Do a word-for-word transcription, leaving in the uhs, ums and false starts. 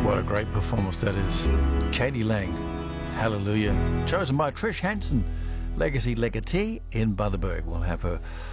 What a great performance that is. Katie Lang, Hallelujah, chosen by Trish Hanson, Legacy Legatee in Bundaberg. We'll have her